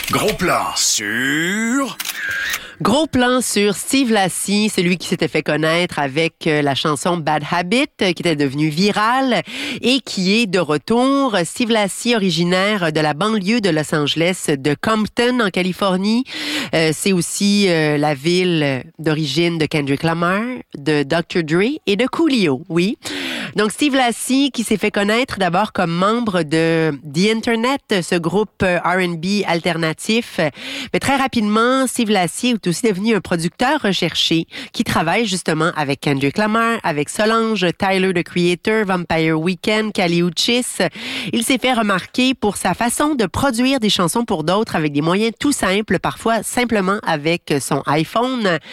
Gros plan sur... Gros plan sur Steve Lacy, celui qui s'était fait connaître avec la chanson Bad Habit, qui était devenue virale et qui est de retour. Steve Lacy, originaire de la banlieue de Los Angeles, de Compton, en Californie. C'est aussi la ville d'origine de Kendrick Lamar, de Dr. Dre et de Coolio, oui. Donc, Steve Lacy, qui s'est fait connaître d'abord comme membre de The Internet, ce groupe R&B alternatif. Mais très rapidement, Steve Lacy est aussi devenu un producteur recherché qui travaille justement avec Kendrick Lamar, avec Solange, Tyler, the Creator, Vampire Weekend, Kali Uchis. Il s'est fait remarquer pour sa façon de produire des chansons pour d'autres avec des moyens tout simples, parfois simplement avec son iPhone.